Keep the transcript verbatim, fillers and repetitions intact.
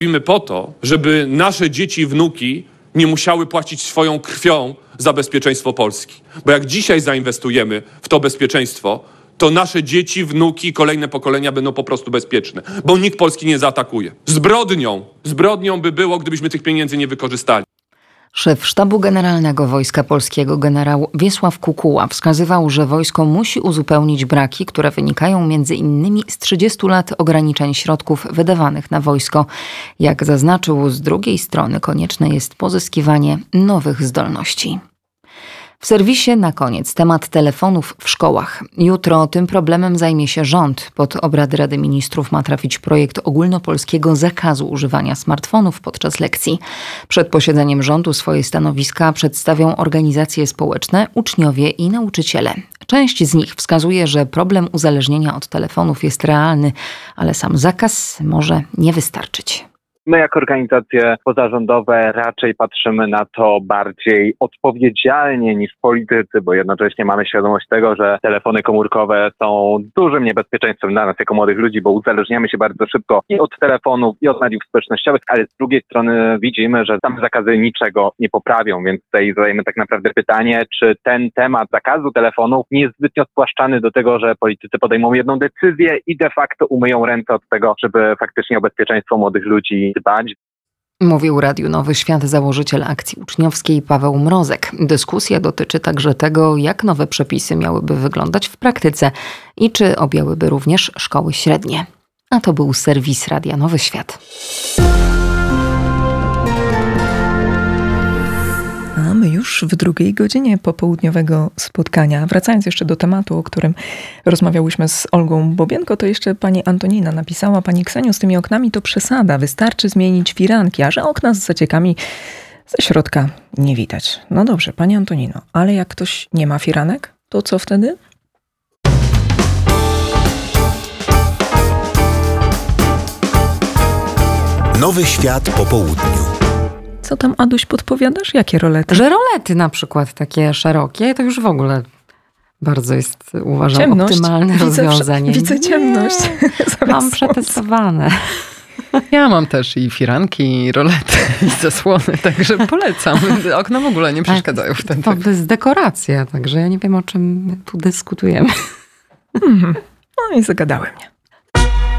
Robimy po to, żeby nasze dzieci i wnuki nie musiały płacić swoją krwią za bezpieczeństwo Polski. Bo jak dzisiaj zainwestujemy w to bezpieczeństwo, to nasze dzieci, wnuki i kolejne pokolenia będą po prostu bezpieczne. Bo nikt Polski nie zaatakuje. Zbrodnią, zbrodnią by było, gdybyśmy tych pieniędzy nie wykorzystali. Szef Sztabu Generalnego Wojska Polskiego generał Wiesław Kukuła wskazywał, że wojsko musi uzupełnić braki, które wynikają między innymi z trzydziestu lat ograniczeń środków wydawanych na wojsko. Jak zaznaczył, z drugiej strony konieczne jest pozyskiwanie nowych zdolności. W serwisie na koniec temat telefonów w szkołach. Jutro tym problemem zajmie się rząd. Pod obrady Rady Ministrów ma trafić projekt ogólnopolskiego zakazu używania smartfonów podczas lekcji. Przed posiedzeniem rządu swoje stanowiska przedstawią organizacje społeczne, uczniowie i nauczyciele. Część z nich wskazuje, że problem uzależnienia od telefonów jest realny, ale sam zakaz może nie wystarczyć. My jako organizacje pozarządowe raczej patrzymy na to bardziej odpowiedzialnie niż politycy, bo jednocześnie mamy świadomość tego, że telefony komórkowe są dużym niebezpieczeństwem dla nas jako młodych ludzi, bo uzależniamy się bardzo szybko i od telefonów, i od mediów społecznościowych, ale z drugiej strony widzimy, że same zakazy niczego nie poprawią, więc tutaj zadajemy tak naprawdę pytanie, czy ten temat zakazu telefonów nie jest zbytnio spłaszczany do tego, że politycy podejmą jedną decyzję i de facto umyją ręce od tego, żeby faktycznie o bezpieczeństwo młodych ludzi dbać. Mówił Radiu Nowy Świat założyciel akcji uczniowskiej Paweł Mrozek. Dyskusja dotyczy także tego, jak nowe przepisy miałyby wyglądać w praktyce i czy objęłyby również szkoły średnie. A to był serwis Radia Nowy Świat. A my już w drugiej godzinie popołudniowego spotkania. Wracając jeszcze do tematu, o którym rozmawiałyśmy z Olgą Bobienko, to jeszcze pani Antonina napisała: pani Ksenio, z tymi oknami to przesada. Wystarczy zmienić firanki, a że okna z zaciekami ze środka nie widać. No dobrze, pani Antonino, ale jak ktoś nie ma firanek, to co wtedy? Nowy Świat po południu. Co tam, Aduś, podpowiadasz? Jakie rolety? Że rolety na przykład takie szerokie, to już w ogóle bardzo jest, uważam, ciemność. optymalne Widzę, rozwiązanie. Widzę ciemność. Mam przetestowane. Ja mam też i firanki, i rolety, i zasłony, także polecam. Okna w ogóle nie przeszkadzają w ten To tekst. jest dekoracja, także ja nie wiem, o czym tu dyskutujemy. Mhm. No i zagadały mnie.